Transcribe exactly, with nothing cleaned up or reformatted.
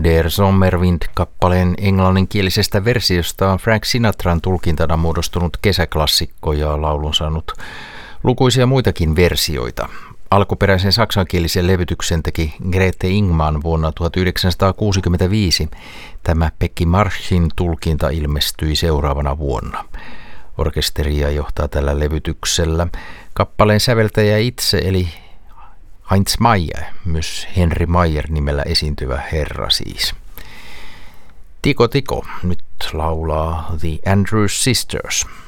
Der Sommerwind-kappaleen englanninkielisestä versiosta on Frank Sinatran tulkintana muodostunut kesäklassikko ja laulun saanut lukuisia muitakin versioita. Alkuperäisen saksankielisen levytyksen teki Grete Ingman vuonna tuhatyhdeksänsataakuusikymmentäviisi. Tämä Pekki Marchin tulkinta ilmestyi seuraavana vuonna. Orkesteria johtaa tällä levytyksellä kappaleen säveltäjä itse eli Heinz Meyer, myös Henry Meyer nimellä esiintyvä herra siis. Tiko Tiko nyt laulaa The Andrews Sisters.